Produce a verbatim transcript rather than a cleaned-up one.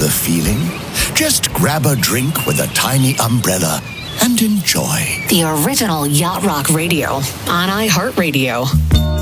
the feeling? Just grab a drink with a tiny umbrella and enjoy. The original Yacht Rock Radio on iHeartRadio.